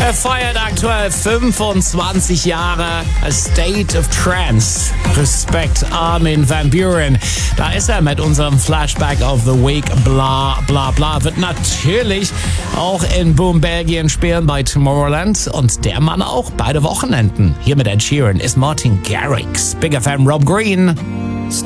Er feiert aktuell 25 Jahre. A State of Trance. Respekt, Armin van Buuren. Da ist er mit unserem Flashback of the Week. Bla bla bla. Wird natürlich auch in Boom Belgien spielen bei Tomorrowland. Und der Mann auch beide Wochenenden. Hier mit Ed Sheeran ist Martin Garrix. Big FM Rob Green.